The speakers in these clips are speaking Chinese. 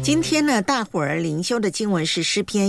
今天呢，大伙儿灵修的经文是诗篇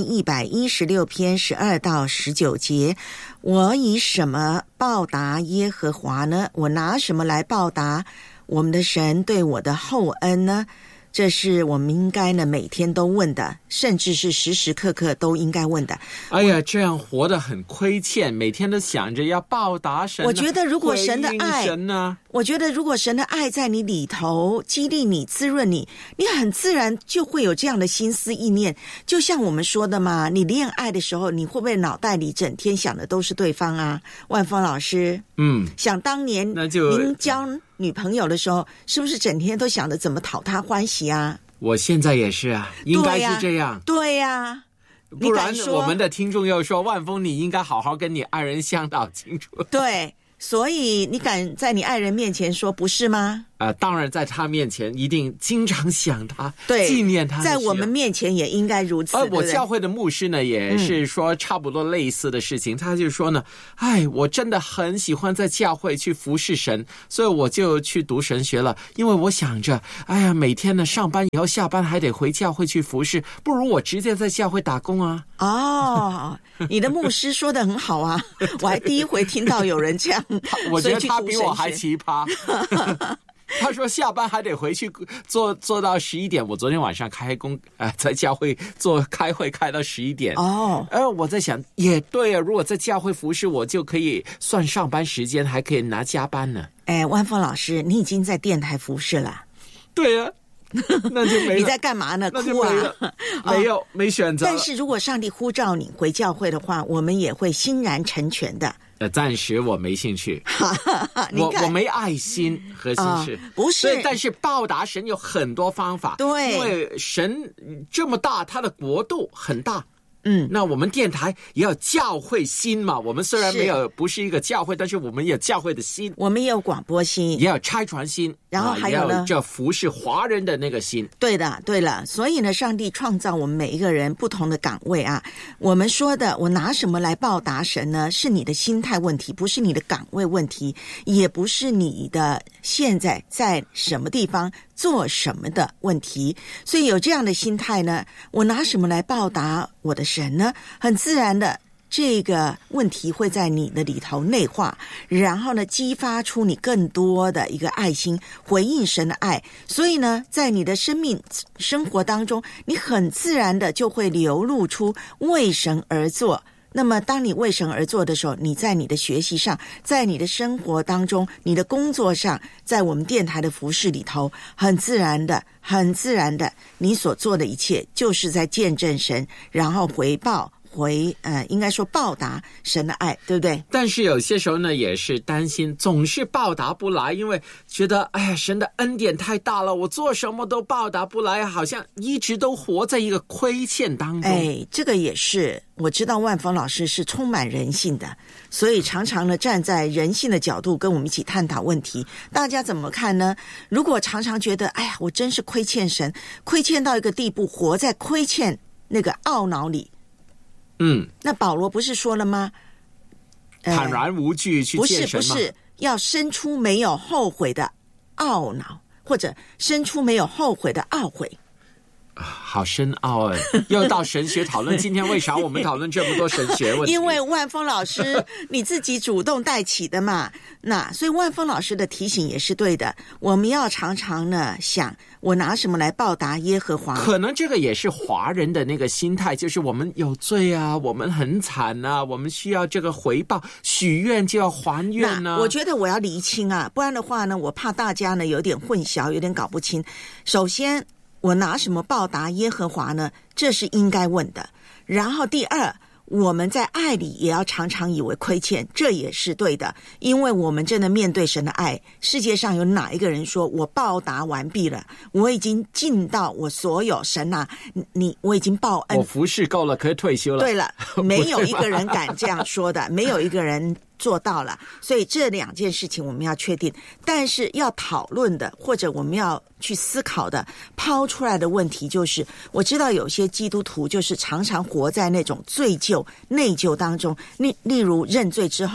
116篇12到19节。我以什么报答耶和华呢？我拿什么来报答我们的神对我的厚恩呢？这是我们应该呢每天都问的，甚至是时时刻刻都应该问的。 哎呀，这样活得很亏欠，每天都想着要报答神。 我觉得如果神的爱， 神呢？ 我觉得如果神的爱在你里头激励你、滋润你，你很自然就会有这样的心思意念。就像我们说的嘛，你恋爱的时候，你会不会脑袋里整天想的都是对方啊？万峰老师，想当年您交女朋友的时候，是不是整天都想着怎么讨她欢喜啊？ 我现在也是啊，应该是这样。 对呀， 不然我们的听众又说，万峰你应该好好跟你爱人相导清楚。 对，所以你敢在你爱人面前说不是吗？ 当然在他面前一定经常想他， 对， 纪念他。 在我们面前也应该如此。 我教会的牧师呢也是说差不多类似的事情，他就说呢，我真的很喜欢在教会去服侍神，所以我就去读神学了。因为我想着，每天呢上班以后下班还得回教会去服侍，不如我直接在教会打工啊。 哦，你的牧师说得很好啊，我还第一回听到有人这样。 我觉得他比我还奇葩。他说下班还得回去做到11点。我昨天晚上开工在教会开会开到11点。我在想也对啊，如果在教会服侍，我就可以算上班时间，还可以拿加班呢。 万峰老师，你已经在电台服侍了。 对啊，那就没了。 你在干嘛呢？ 那就没有没选择。 但是如果上帝呼召你回教会的话，我们也会欣然成全的。 暂时我没兴趣。我没爱心，核心是不是？ 但是报答神有很多方法。 对， 因为神这么大，他的国度很大。那我们电台也有教会心嘛，我们虽然不是一个教会，但是我们也有教会的心， 我们也有广播心， 也有差传心， 然后还有呢， 这服侍华人的那个心。 对了，所以呢，上帝创造我们每一个人不同的岗位啊。我们说的我拿什么来报答神呢？是你的心态问题，不是你的岗位问题，也不是你的现在在什么地方做什么的问题。所以有这样的心态呢，我拿什么来报答我的神呢？很自然的，这个问题会在你的里头内化，然后呢，激发出你更多的一个爱心，回应神的爱。所以呢，在你的生活当中，你很自然的就会流露出为神而做。那么当你为神而做的时候，你在你的学习上，在你的生活当中，你的工作上，在我们电台的服事里头，很自然的，你所做的一切就是在见证神，然后应该说报答神的爱，对不对？ 但是有些时候呢，也是担心总是报答不来，因为觉得神的恩典太大了，我做什么都报答不来，好像一直都活在一个亏欠当中。 这个也是，我知道万峰老师是充满人性的，所以常常呢站在人性的角度跟我们一起探讨问题。大家怎么看呢？如果常常觉得我真是亏欠神，亏欠到一个地步，活在亏欠那个懊恼里。那保罗不是说了吗？ 坦然无惧去见神吗？ 不是，要生出没有后悔的懊恼，或者生出没有后悔的懊悔。 好深奥啊！又到神学讨论。今天为啥我们讨论这么多神学问题？ 因为万峰老师你自己主动带起的嘛。所以万峰老师的提醒也是对的。我们要常常呢想，我拿什么来报答耶和华？ 可能这个也是华人的那个心态，就是我们有罪啊，我们很惨啊，我们需要这个回报，许愿就要还愿啊。 我觉得我要厘清啊，不然的话呢，我怕大家呢有点混淆，有点搞不清。首先，我拿什么报答耶和华呢？这是应该问的。然后第二，我们在爱里也要常常以为亏欠，这也是对的。因为我们真的面对神的爱，世界上有哪一个人说我报答完毕了，我已经尽到我所有，神啊，我已经报恩， 我服侍够了，可以退休了。 对了，没有一个人敢这样说的，没有一个人做到了。所以这两件事情我们要确定，但是要讨论的，或者我们要去思考的，抛出来的问题就是，我知道有些基督徒就是常常活在那种罪疚、内疚当中，例如认罪之后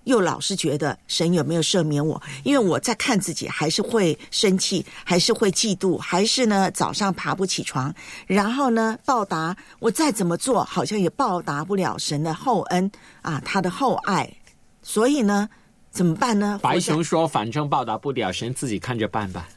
又老是觉得神有没有赦免我？因为我在看自己，还是会生气，还是会嫉妒，还是呢早上爬不起床，然后呢报答我再怎么做，好像也报答不了神的厚恩啊，他的厚爱，所以呢怎么办呢？ 白熊说反正报答不了神，自己看着办吧。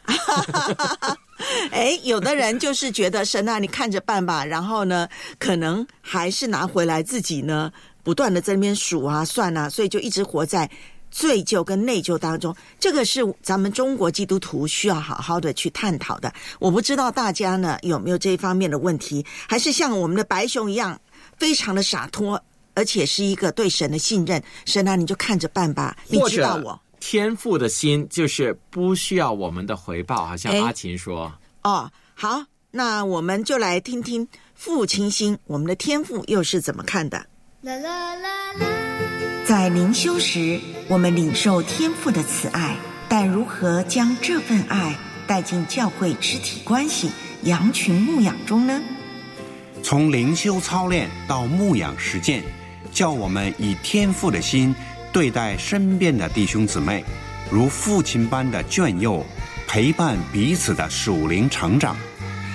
有的人就是觉得神啊你看着办吧，然后呢可能还是拿回来自己呢不断的在那边数啊算啊，所以就一直活在罪疚跟内疚当中。这个是咱们中国基督徒需要好好的去探讨的。我不知道大家呢有没有这一方面的问题，还是像我们的白熊一样非常的洒脱，而且是一个对神的信任。神啊你就看着办吧，你知道我天父的心就是不需要我们的回报，好像阿琴说。 好，那我们就来听听父亲心，我们的天父又是怎么看的。在灵修时，我们领受天父的慈爱，但如何将这份爱带进教会肢体关系、羊群牧养中呢？ 从灵修操练到牧养实践，叫我们以天父的心对待身边的弟兄姊妹，如父亲般的眷佑，陪伴彼此的属灵成长。